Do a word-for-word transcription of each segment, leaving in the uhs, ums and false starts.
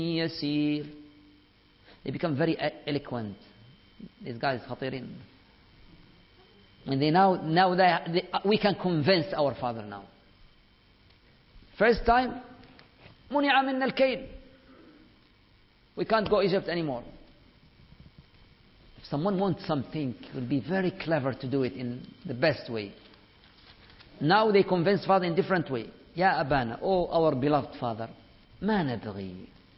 يسير. They become very eloquent. These guys خطيرين. And they now, now they, they, we can convince our father now. First time, منع منا الكيل. We can't go Egypt anymore. If someone wants something, it will be very clever to do it in the best way. Now they convince father in different way. Ya Abana, oh our beloved father, ما نبغي.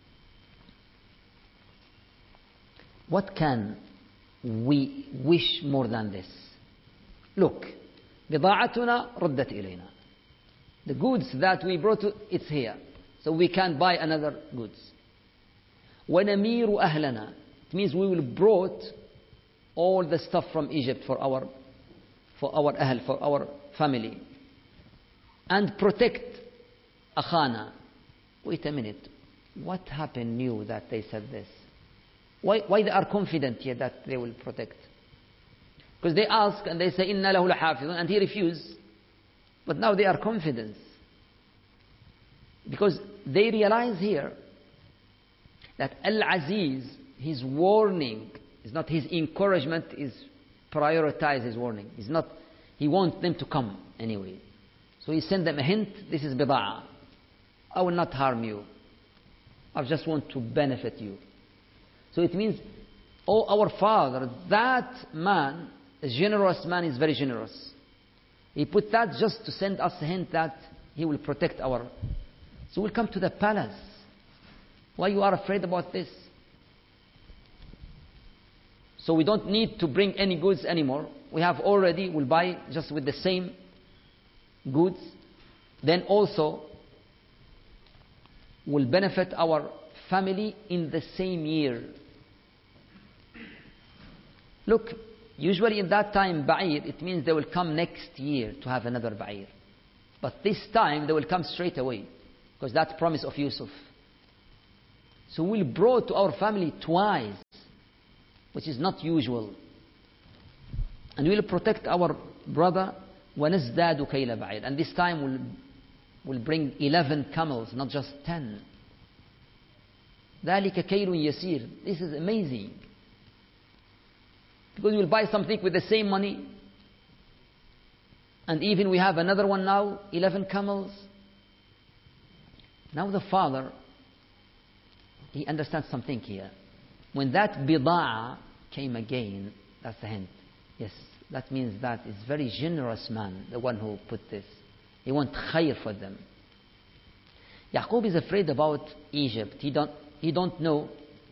What can we wish more than this? Look, بضاعتنا ردت إلينا. The goods that we brought, to, it's here. So we can buy another goods. وَنَمِيرُ أَهْلَنَا. It means we will brought all the stuff from Egypt for our for our ahl, for our family. And protect أخانا. Wait a minute. What happened new that they said this? Why, why they are confident here that they will protect? Because they ask and they say, إِنَّا لَهُ لَحَافِظٌ, and he refused. But now they are confident. Because they realize here that Al-Aziz, his warning is not his encouragement, is prioritize his warning. It's not, he wants them to come anyway. So he sent them a hint, this is bida'a. I will not harm you. I just want to benefit you. So it means, oh our father, that man, a generous man, is very generous. He put that just to send us a hint that he will protect our... So we'll come to the palace. Why you are afraid about this? So we don't need to bring any goods anymore. We have already, we'll buy just with the same goods. Then also, will benefit our family in the same year. Look, usually in that time, ba'ir, it means they will come next year to have another ba'ir. But this time, they will come straight away. Because that's promise of Yusuf. So we'll brought to our family twice, which is not usual. And we'll protect our brother, وَنَزْدَادُ كَيْلَ بَعِيرٍ. And this time we'll, we'll bring eleven camels, not just ten. ذَلِكَ كَيْلٌ يَسِيرٌ. This is amazing. Because we'll buy something with the same money. And even we have another one now, eleven camels. Now the father, he understands something here. When that bida'a came again, that's the hint. Yes, that means that is very generous man, the one who put this. He wants khair for them. Yaqub is afraid about Egypt. He don't, he don't know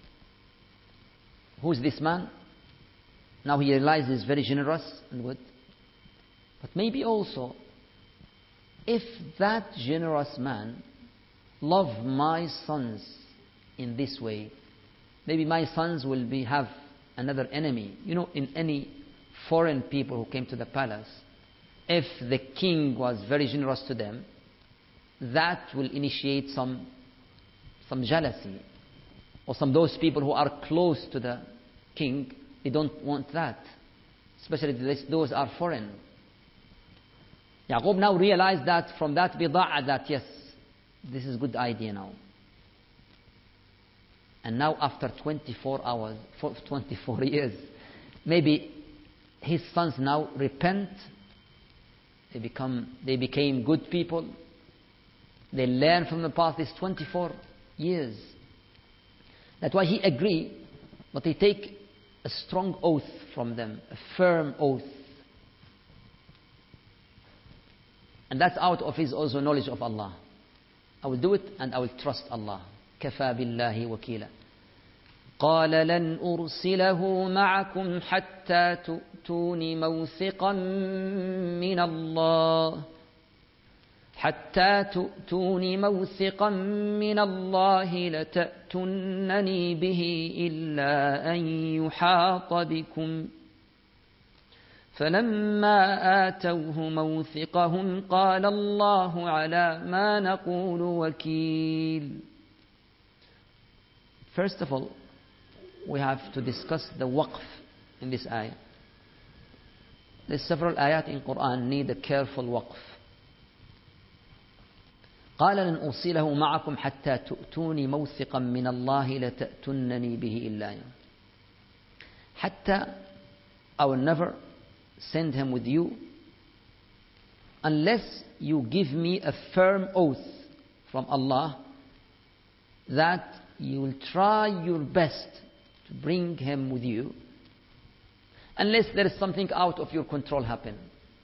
who's this man. Now he realizes he's very generous and good. But maybe also, if that generous man love my sons in this way, maybe my sons will be have another enemy. You know, in any foreign people who came to the palace, if the king was very generous to them, that will initiate some some jealousy. Or some those people who are close to the king, they don't want that. Especially if those are foreign. Yaqub now realized that from that bida'a that yes, this is a good idea now. And now after twenty-four hours, twenty-four years, maybe his sons now repent. They become, they became good people. They learn from the past. This twenty-four years. That's why he agreed, but he take a strong oath from them, a firm oath. And that's out of his also knowledge of Allah. I will do it and I will trust Allah. كفى بالله وكيلا. قال لن أرسله معكم حتى تؤتوني موثقا من الله حتى تؤتوني موثقا من الله لتأتونني به إلا أن يحاط بكم فلما آتوه موثقهم قال الله على ما نقول وكيل. First of all, we have to discuss the waqf in this ayah. There's several ayat in Quran need a careful waqf. قال لن أرسله معكم حتى تؤتوني موثقا من الله لتأتونني به إلا يوم. حتى I will never send him with you unless you give me a firm oath from Allah that you will try your best to bring him with you, unless there is something out of your control happen.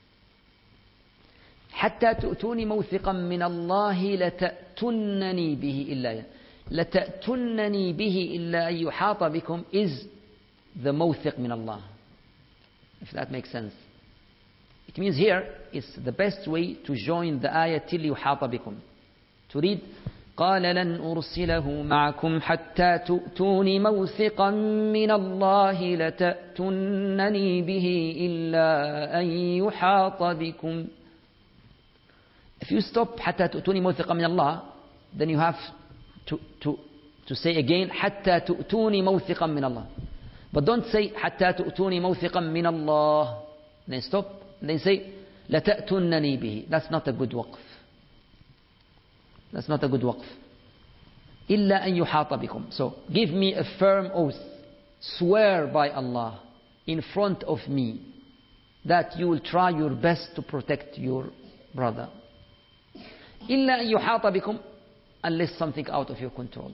حتى تؤتوني موثقا من الله لتأتونني به إلا لتأتونني به إلا أن يحاط بكم is the موثق من Allah, if that makes sense. It means here is the best way to join the ayah till يحاط بكم, to read قال لن أرسله معكم حتى تؤتوني موثقا من الله لتأتونني به إلا أن يحاط بكم. If you stop حتى تؤتوني موثقا من الله, then you have to, to, to say again حتى تؤتوني موثقا من الله. But don't say حتى تؤتوني موثقا من الله. Then stop. Then say لتأتونني به. That's not a good waqf. That's not a good waqf. إلا أن يحاط بكم. So give me a firm oath. Swear by Allah in front of me that you will try your best to protect your brother. إلا أن يحاط بكم, unless something out of your control.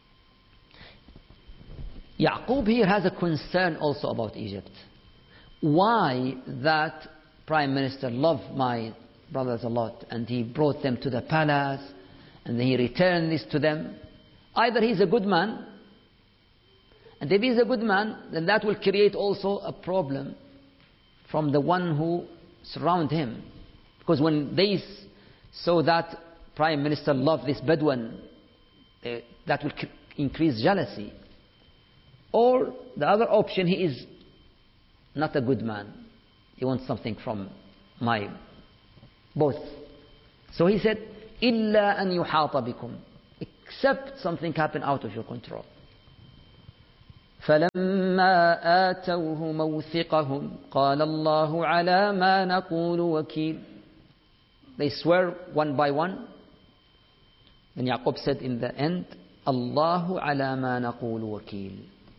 Yaqub here has a concern also about Egypt. Why that prime minister loved my brothers a lot and he brought them to the palace and then he returned this to them. Either he's a good man, and if he's a good man, then that will create also a problem from the one who surround him. Because when they saw that prime minister loved this Bedouin, uh, that will increase jealousy. Or the other option, he is not a good man. He wants something from my both. So he said, إِلَّا أَن يُحَاطَ بِكُمْ, except something happen out of your control. فَلَمَّا آتَوْهُ مَوْثِقَهُمْ قَالَ اللَّهُ عَلَى مَا نَقُولُ وَكِيلٌ. They swear one by one. Then Yaqub said in the end, Allahu ala ma naqulu wakil.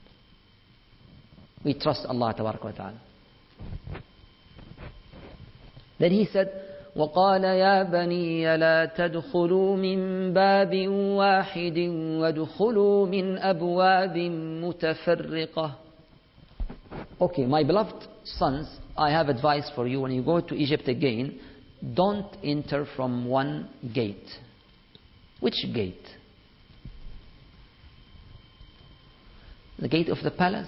We trust Allah tabaraka wa ta'ala. Then he said, وقال يا بني لا تدخلوا من باب واحد وادخلوا من أبواب متفرقة. Okay, my beloved sons, I have advice for you. When you go to Egypt again, don't enter from one gate. Which gate? The gate of the palace?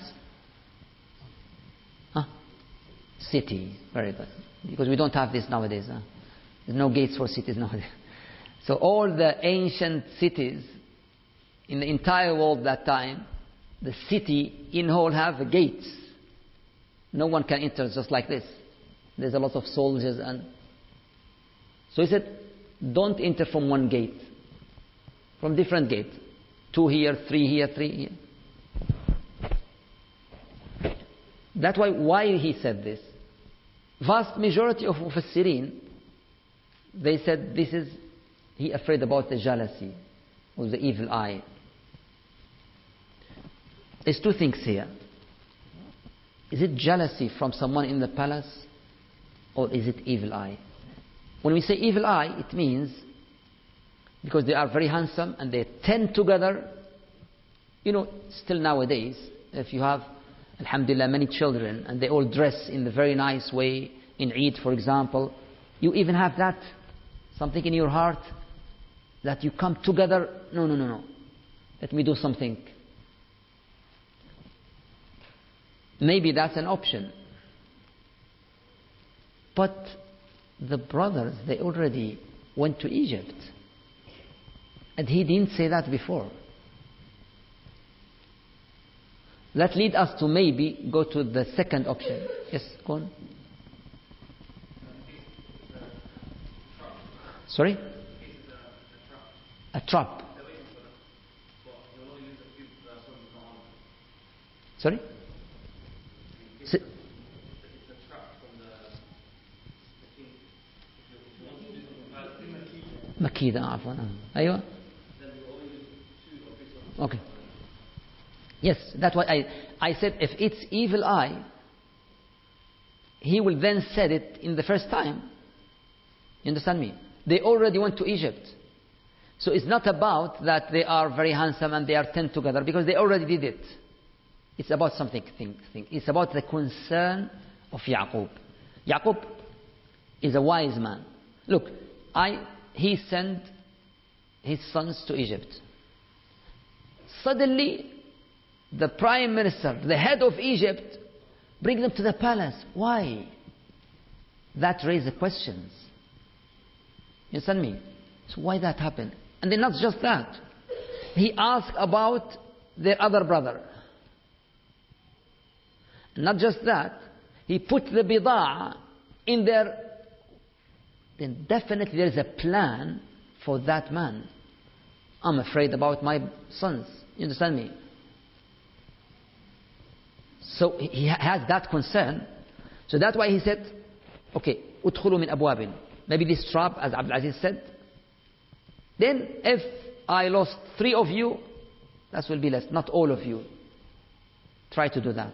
Huh? City. Very good. Because we don't have this nowadays. Huh? There's no gates for cities nowadays. So all the ancient cities in the entire world that time, the city in whole have gates. No one can enter just like this. There's a lot of soldiers and... So he said, don't enter from one gate. From different gates. Two here, three here, three here. That's why, why he said this. Vast majority of Mufassirin, they said this is, he afraid about the jealousy or the evil eye. There's two things here. Is it jealousy from someone in the palace, or is it evil eye? When we say evil eye, it means because they are very handsome and they tend together. You know, still nowadays, if you have, alhamdulillah, many children and they all dress in the very nice way, in Eid, for example, you even have that, something in your heart, that you come together, no, no, no, no, let me do something. Maybe that's an option. But the brothers, they already went to Egypt. And he didn't say that before. That leads us to maybe go to the second option. Yes, go on. Sorry? A trap. Sorry? S- مكيدة عفوا. أيوة. Okay. Yes, that's why I, I said if it's evil eye, he will then said it in the first time. You understand me? They already went to Egypt. So it's not about that they are very handsome and they are ten together, because they already did it. It's about something. Think, think. It's about the concern of Yaqub. Yaqub is a wise man. Look, I, he sent his sons to Egypt. Suddenly, the prime minister, the head of Egypt, bring them to the palace. Why? That raises questions. You understand me? So why that happened? And then not just that. He asked about their other brother. Not just that. He put the bida'a in there. Then definitely there is a plan for that man. I'm afraid about my sons. You understand me? So he has that concern. So that's why he said, okay, udkhulu min abwabin. Maybe this trap, as Abdul Aziz said. Then if I lost three of you, that will be less. Not all of you. Try to do that.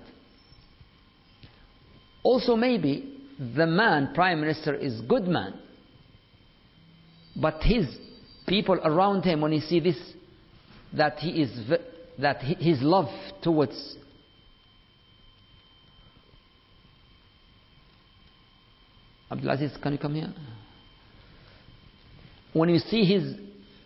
Also maybe the man, prime minister, is good man. But his people around him, when he see this, that he is, that his love towards Abdul Aziz, can you come here? When you see his,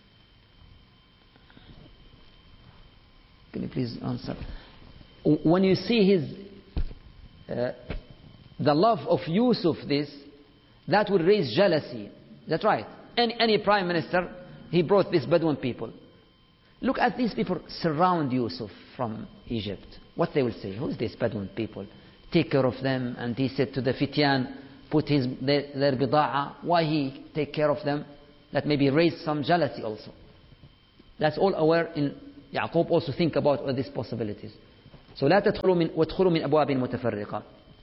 can you please answer? When you see his, uh, the love of Yusuf, this, that will raise jealousy. That's right. Any, any prime minister, he brought these Bedouin people. Look at these people surround Yusuf from Egypt. What they will say? Who's these Bedouin people? Take care of them. And he said to the Fityan, put his, their, their bida'a. Why he take care of them? That maybe raise some jealousy also. That's all aware in Yaqub also think about all these possibilities. So لا تدخلوا من وادخلوا من أبواب متفرقة.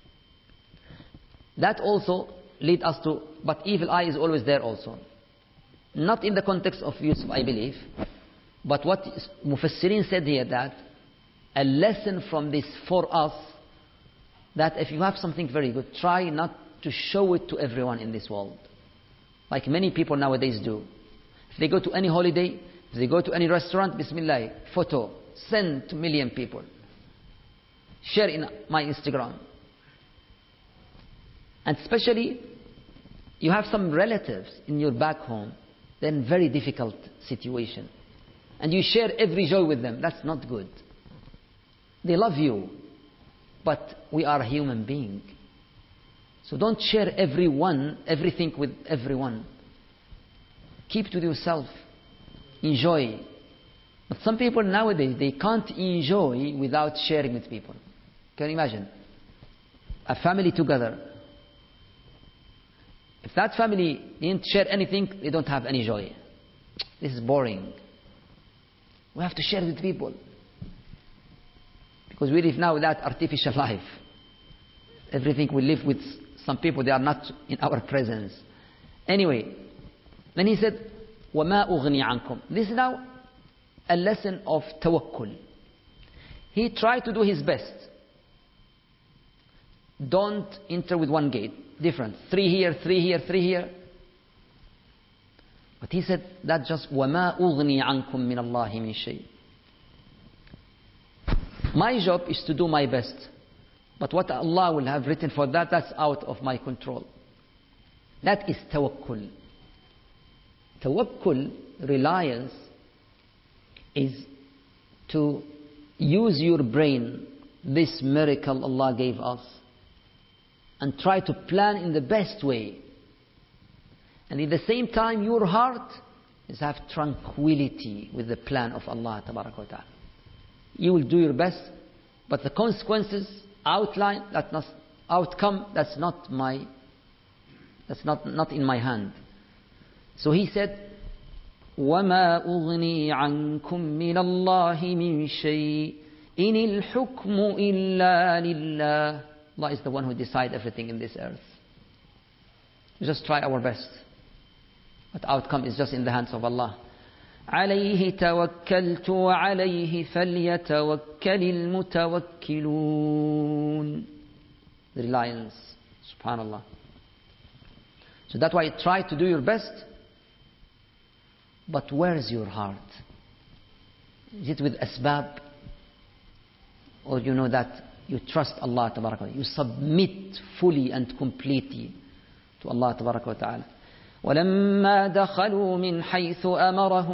That also lead us to, but evil eye is always there also. Not in the context of Yusuf, I believe, but what Mufassirin said here, that a lesson from this for us, that if you have something very good, try not to show it to everyone in this world. Like many people nowadays do. If they go to any holiday, if they go to any restaurant, Bismillah, photo, send to million people. Share in my Instagram. And especially, you have some relatives in your back home, then very difficult situation. And you share every joy with them. That's not good. They love you, but we are a human being. So don't share everyone, everything with everyone. Keep to yourself. Enjoy. But some people nowadays, they can't enjoy without sharing with people. Can you imagine? A family together. If that family didn't share anything, they don't have any joy. This is boring. We have to share with people. Because we live now without artificial life. Everything we live with some people, they are not in our presence. Anyway, then he said, وَمَا أُغْنِي عَنْكُمْ. This is now a lesson of tawakkul. He tried to do his best. Don't enter with one gate. Different. Three here, three here, three here. But he said that just وَمَا أُغْنِي عَنْكُمْ مِنَ اللَّهِ مِنْ شَيْءٍ. My job is to do my best. But what Allah will have written for that, that's out of my control. That is tawakkul. Tawakkul, reliance, is to use your brain, this miracle Allah gave us, and try to plan in the best way. And at the same time, your heart is have tranquility with the plan of Allah Tabaraka wa Ta'ala. You will do your best, but the consequences, outline, that not, outcome, that's not my, that's not, not in my hand. So he said, وَمَا أُغْنِي عَنْكُمْ مِنَ اللَّهِ مِنْ شَيْءٍ إِنِ الْحُكْمُ إِلَّا لِلَّهِ. Allah is the one who decides everything in this earth. We just try our best. But outcome is just in the hands of Allah. عليه توكلت وعليه فليتوكل المتوكلون. The reliance. Subhanallah. So that's why try to do your best. But where is your heart? Is it with asbab? Or you know that you trust Allah tabaraka wa ta'ala. You submit fully and completely to Allah tabaraka wa ta'ala. ولما دخلوا من حيث أمرهم